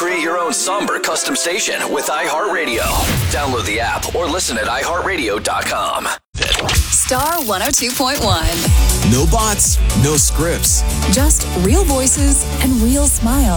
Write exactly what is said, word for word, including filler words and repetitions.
Create your own somber custom station with iHeartRadio. Download the app or listen at i heart radio dot com. Star one oh two point one. No bots, no scripts. Just real voices and real smiles.